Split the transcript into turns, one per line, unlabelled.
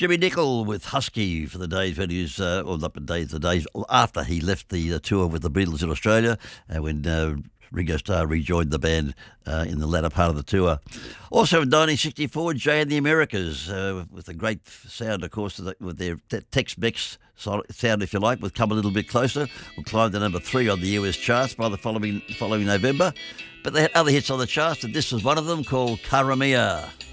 Jimmy Nicol with Husky for the days when he was, or not the days after he left the tour with the Beatles in Australia, when Ringo Starr rejoined the band in the latter part of the tour. Also in 1964, Jay and the Americas, with a great sound, of course, with their Tex-Mex sound, if you like, would Come a Little Bit Closer. Will climb to number 3 on the US charts by the following November. But they had other hits on the charts, and this was one of them called Karamia.